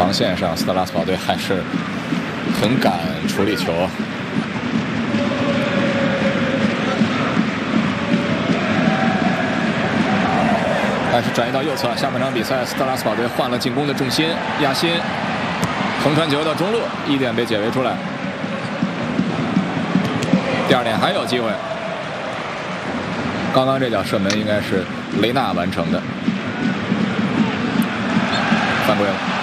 长线上，斯特拉斯堡队还是很敢处理球。但是转移到右侧，下半场比赛斯特拉斯堡队换了进攻的重心，亚辛横传球到中路，1点被解围出来。第2点还有机会。刚刚这脚射门应该是雷纳完成的，犯规了。